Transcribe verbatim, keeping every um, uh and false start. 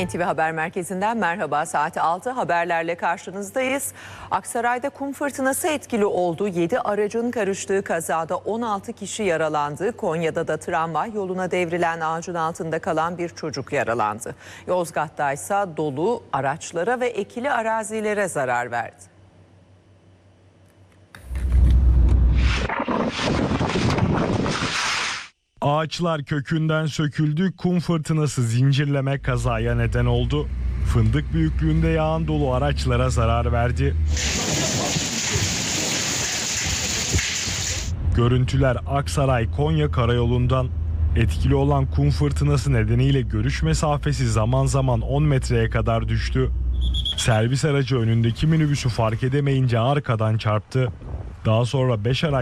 N T V Haber Merkezi'nden merhaba. Saati altı haberlerle karşınızdayız. Aksaray'da kum fırtınası etkili oldu. yedi aracın karıştığı kazada on altı kişi yaralandı. Konya'da da tramvay yoluna devrilen ağacın altında kalan bir çocuk yaralandı. Yozgat'ta ise dolu araçlara ve ekili arazilere zarar verdi. Ağaçlar kökünden söküldü, kum fırtınası zincirleme kazaya neden oldu. Fındık büyüklüğünde yağan dolu araçlara zarar verdi. Görüntüler Aksaray-Konya karayolundan. Etkili olan kum fırtınası nedeniyle görüş mesafesi zaman zaman on metreye kadar düştü. Servis aracı önündeki minibüsü fark edemeyince arkadan çarptı. Daha sonra beş araç